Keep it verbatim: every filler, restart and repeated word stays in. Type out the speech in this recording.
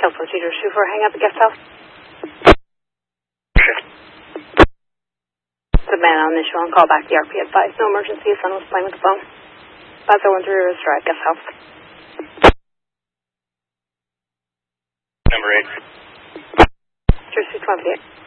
California Cedar two four, hang up at guest house. The man on issue on call back, the R P advised. No emergency, his son was playing with the phone. five oh one three Rivers Drive, guest house. Number eight. Jersey twenty-eight.